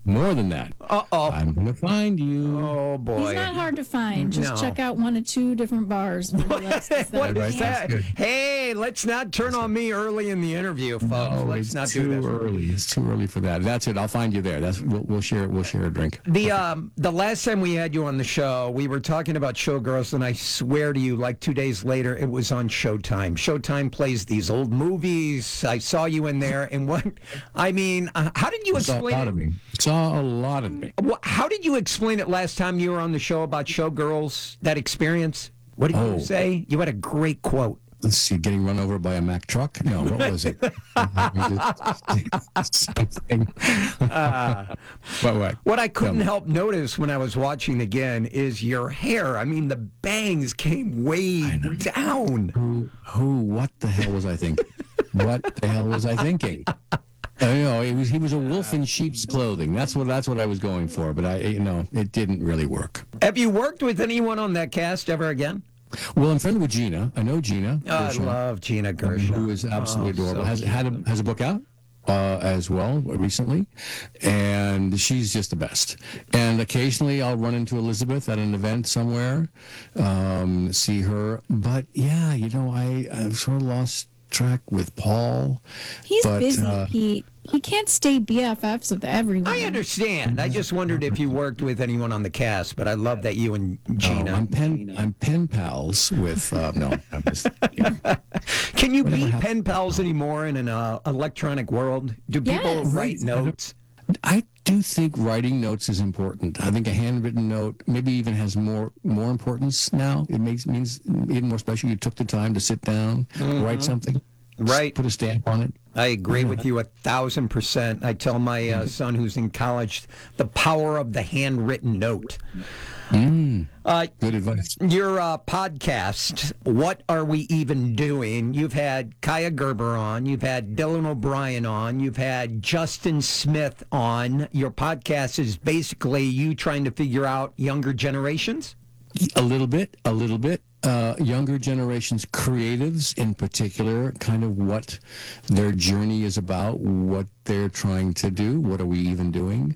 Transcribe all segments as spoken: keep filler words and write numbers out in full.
More than that. Uh-oh. I'm going to find you. Oh, boy. He's not hard to find. Just No. check out one of two different bars. What Right, is that? that's good. Hey, let's not turn on me early in the interview, folks. No, let's it's not too do that. early. It's too early for that. That's it. I'll find you there. That's we'll, we'll share. We'll share a drink. The um the last time we had you on the show, we were talking about Showgirls, and I swear to you, like two days later, it was on Showtime. Showtime plays these old movies. I saw you in there, and what I mean, uh, how did you Saw a explain lot it? of me. Saw a lot of me. Wha- How did you explain it last time you were on the show about Showgirls? That experience? What did Oh. you say? You had a great quote. Let's see, getting run over by a Mack truck? No, what was it? Something. What, what? What I couldn't Tell me. help notice when I was watching again is your hair. I mean, the bangs came way down. Who, who, what the hell was I thinking? What the hell was I thinking? Uh, you know, it was, he was a wolf in sheep's clothing. That's what that's what I was going for, but I, you know, it didn't really work. Have you worked with anyone on that cast ever again? Well, I'm friendly with Gina. I know Gina. Oh, I Gershon, love Gina Gershon. who is absolutely Oh, adorable. so has had a, has a book out uh, as well recently, and she's just the best. And occasionally, I'll run into Elizabeth at an event somewhere, um, see her. But yeah, you know, I I've sort of lost track with Paul. He's but, busy, uh, Pete. He can't stay B F Fs with everyone. I understand. I just wondered if you worked with anyone on the cast, but I love that you and Gina. Oh, I'm pen I'm pen pals with uh, no. I'm just, yeah. Can you Whatever be happened- pen pals anymore in an uh, electronic world? Do people Yes. write notes? I do think writing notes is important. I think a handwritten note maybe even has more more importance now. It makes means even more special. You took the time to sit down, write something, Right. put a stamp on it. I agree with you a thousand percent. I tell my uh, son who's in college the power of the handwritten note. Uh, Good advice. your uh, podcast, What Are We Even Doing? You've had Kaya Gerber on. You've had Dylan O'Brien on. You've had Justin Smith on. Your podcast is basically you trying to figure out younger generations. A little bit, a little bit. Uh, younger generations, creatives in particular, kind of what their journey is about, what they're trying to do, what are we even doing,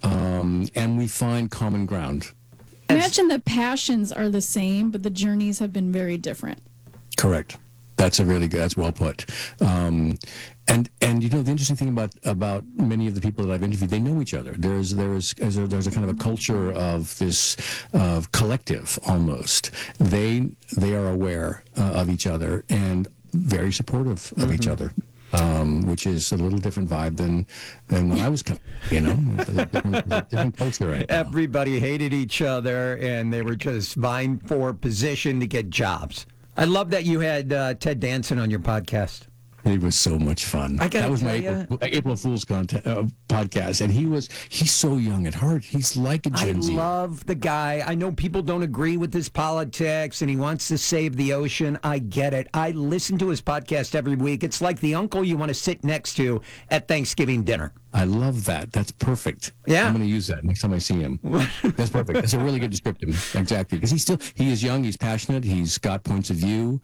um, and we find common ground. Imagine the passions are the same, but the journeys have been very different. Correct. That's a really good. That's well put. Um, and and you know the interesting thing about about many of the people that I've interviewed, they know each other. There's there's there's a, there's a kind of a culture of this of collective almost. They they are aware uh, of each other and very supportive of each other. Um, which is a little different vibe than than when I was coming. You know, it's a different, it's a different culture right now. Everybody hated each other, and they were just vying for position to get jobs. I love that you had uh, Ted Danson on your podcast. It was so much fun. I gotta that was my tell ya- April, April Fool's content, uh, podcast, and he was he's so young at heart. He's like a I Gen Z. love the guy. I know people don't agree with his politics and he wants to save the ocean. I get it. I listen to his podcast every week. It's like the uncle you want to sit next to at Thanksgiving dinner. I love that. That's perfect. Yeah. I'm going to use that next time I see him. That's perfect. That's a really good descriptive. Exactly. Because he's still, he is young, he's passionate, he's got points of view,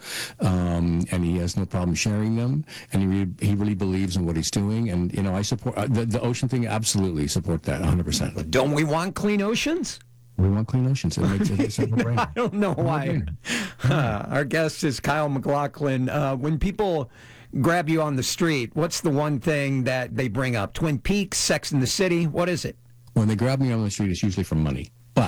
um, and he has no problem sharing them. And he really, he really believes in what he's doing. And, you know, I support uh, the, the ocean thing, absolutely support that one hundred percent. Don't we want clean oceans? We want clean oceans. It makes it it's a I no-brainer. don't know why. Uh, our guest is Kyle MacLachlan. Uh, when people grab you on the street, what's the one thing that they bring up? Twin Peaks, Sex and the City? What is it? When they grab me on the street, it's usually for money. But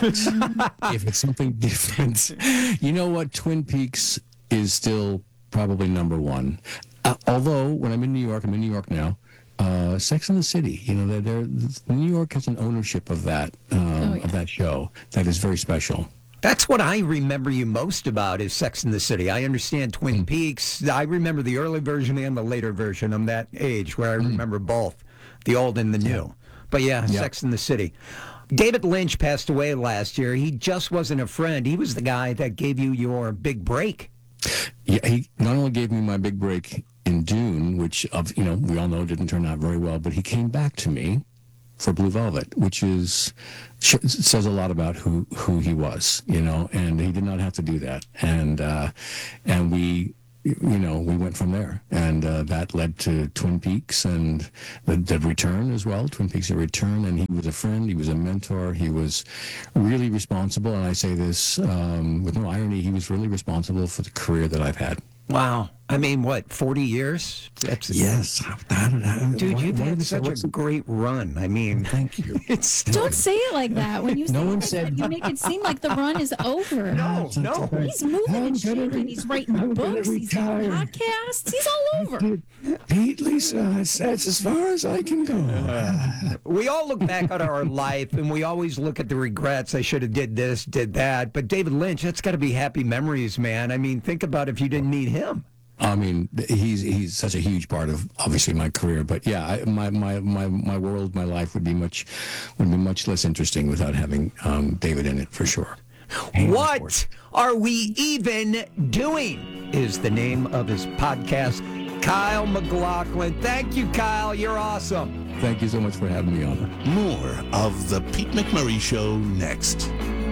if it's something different, you know what? Twin Peaks is still probably number one. Uh, although, when I'm in New York, I'm in New York now, uh, Sex and the City, you know, they're, they're, New York has an ownership of that, um, Oh, yeah. of that show that is very special. That's what I remember you most about is Sex and the City. I understand Twin Peaks. I remember the early version and the later version. I'm that age where I remember both, the old and the new. But yeah, Yeah. Sex and the City. David Lynch passed away last year. He just wasn't a friend. He was the guy that gave you your big break. Yeah, he not only gave me my big break in Dune, which of you know we all know didn't turn out very well, but he came back to me for Blue Velvet, which is sh- says a lot about who who he was, you know, and he did not have to do that, and uh, and we you know, we went from there, and uh, that led to Twin Peaks and the, the return as well. Twin Peaks: The Return, and he was a friend, he was a mentor, he was really responsible. And I say this um, with no irony: he was really responsible for the career that I've had. Wow. I mean, what, forty years? That's Yes. Dude, Why- you've why had did such I- a what's- great run. I mean, Thank you. it's Don't say it like that. When you say No one it like said- that, you make it seem like the run is over. no, no. He's moving I'm and gonna shaking. re- He's writing I'm gonna books. He's got retire. podcasts. He's all over. Pete, Lisa, that's as far as I can go. We all look back at our life, and we always look at the regrets. I should have did this, did that. But David Lynch, that's got to be happy memories, man. I mean, think about if you didn't meet him. I mean, he's he's such a huge part of obviously my career. But yeah, I, my, my my my world, my life would be much would be much less interesting without having um, David in it for sure. What are we even doing? Is the name of his podcast. Kyle MacLachlan. Thank you, Kyle. You're awesome. Thank you so much for having me on. More of the Pete McMurray Show next.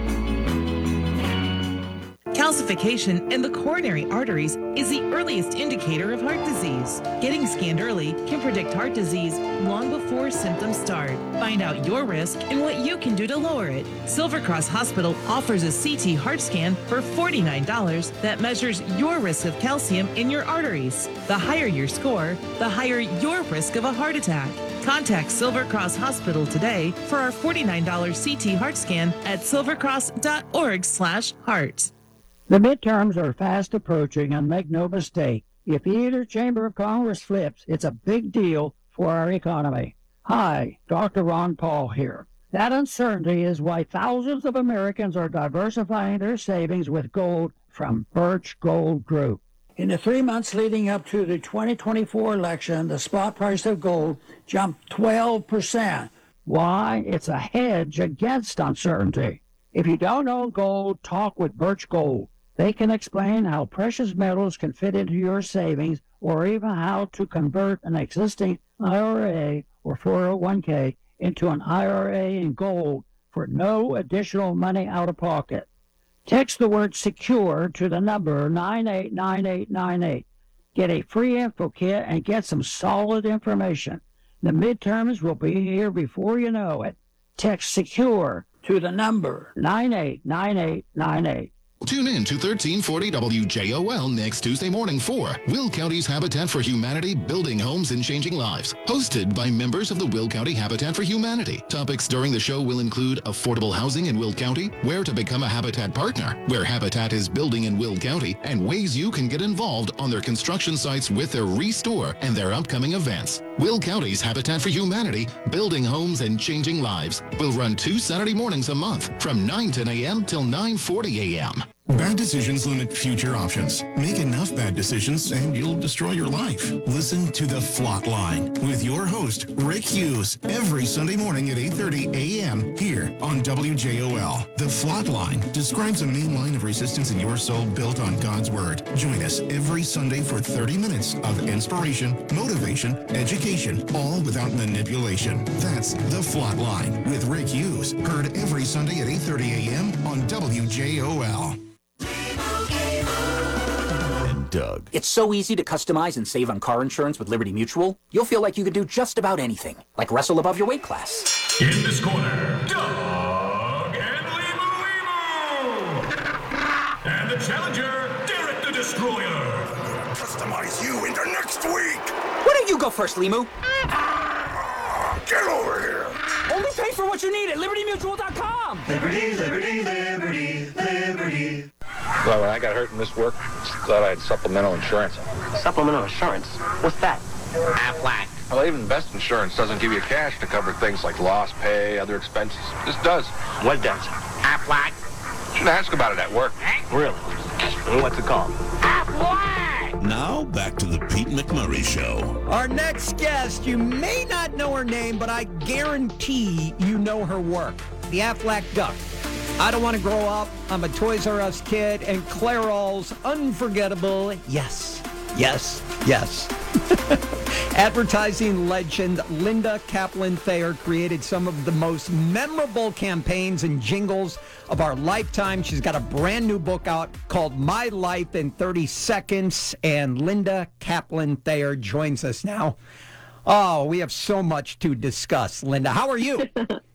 Calcification in the coronary arteries is the earliest indicator of heart disease. Getting scanned early can predict heart disease long before symptoms start. Find out your risk and what you can do to lower it. Silver Cross Hospital offers a C T heart scan for forty-nine dollars that measures your risk of calcium in your arteries. The higher your score, the higher your risk of a heart attack. Contact Silver Cross Hospital today for our forty-nine dollars C T heart scan at silvercross dot org slash heart. The midterms are fast approaching, and make no mistake, if either chamber of Congress flips, it's a big deal for our economy. Hi, Doctor Ron Paul here. That uncertainty is why thousands of Americans are diversifying their savings with gold from Birch Gold Group. In the three months leading up to the twenty twenty-four election, the spot price of gold jumped twelve percent. Why? It's a hedge against uncertainty. If you don't own gold, talk with Birch Gold. They can explain how precious metals can fit into your savings, or even how to convert an existing I R A or four oh one k into an I R A in gold for no additional money out of pocket. Text the word SECURE to the number nine eight nine eight nine eight. Get a free info kit and get some solid information. The midterms will be here before you know it. Text SECURE to the number nine eight nine eight nine eight. Tune in to thirteen forty W J O L next Tuesday morning for Will County's Habitat for Humanity, Building Homes and Changing Lives. Hosted by members of the Will County Habitat for Humanity. Topics during the show will include affordable housing in Will County, where to become a Habitat partner, where Habitat is building in Will County, and ways you can get involved on their construction sites with their Restore and their upcoming events. Will County's Habitat for Humanity, Building Homes and Changing Lives will run two Saturday mornings a month from nine ten a.m. till nine forty a.m. Bad decisions limit future options. Make enough bad decisions and you'll destroy your life. Listen to The Flot Line with your host, Rick Hughes, every Sunday morning at eight thirty a.m. here on W J O L. The Flot Line describes a main line of resistance in your soul built on God's Word. Join us every Sunday for thirty minutes of inspiration, motivation, education, all without manipulation. That's The Flot Line with Rick Hughes. Heard every Sunday at eight thirty a.m. on W J O L. And Doug. It's so easy to customize and save on car insurance with Liberty Mutual. You'll feel like you could do just about anything, like wrestle above your weight class. In this corner, Doug and Limu Limu! And the challenger, Derek the Destroyer. Customize you into next week. Why don't you go first, Limu? Get over here. Only pay for what you need at liberty mutual dot com. Liberty, liberty, liberty, liberty. Well, when I got hurt in this work, I thought I had supplemental insurance. Supplemental insurance? What's that? Aflac. Well, even best insurance doesn't give you cash to cover things like lost pay, other expenses. This does. What does? Aflac. Should ask about it at work. Really? What's it called? Aflac! Now, back to the Pete McMurray Show. Our next guest, you may not know her name, but I guarantee you know her work. The Aflac Duck. I Don't Want to Grow Up, I'm a Toys R Us Kid, and Clairol's unforgettable Yes, Yes, Yes. Advertising legend Linda Kaplan Thayer created some of the most memorable campaigns and jingles of our lifetime. She's got a brand new book out called My Life in thirty seconds, and Linda Kaplan Thayer joins us now. Oh, we have so much to discuss. Linda, how are you?